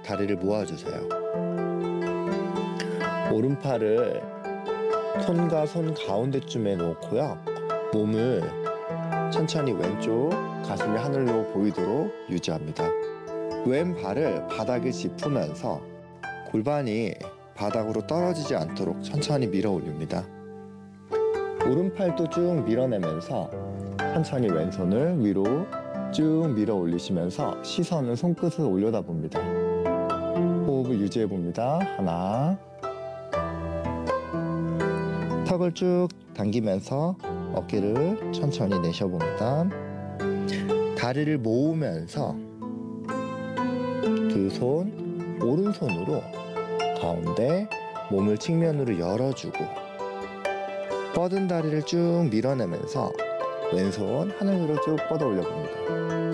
다리를 모아주세요. 오른팔을 손과 손 가운데쯤에 놓고요. 몸을 천천히 왼쪽 가슴이 하늘로 보이도록 유지합니다. 왼발을 바닥에 짚으면서 골반이 바닥으로 떨어지지 않도록 천천히 밀어 올립니다. 오른팔도 쭉 밀어내면서 천천히 왼손을 위로 쭉 밀어 올리시면서 시선은 손끝을 올려다 봅니다. 호흡을 유지해 봅니다. 하나, 턱을 쭉 당기면서 어깨를 천천히 내셔봅니다. 다리를 모으면서 두 손, 오른손으로 가운데 몸을 측면으로 열어주고 뻗은 다리를 쭉 밀어내면서 왼손 하늘 위로 쭉 뻗어 올려봅니다.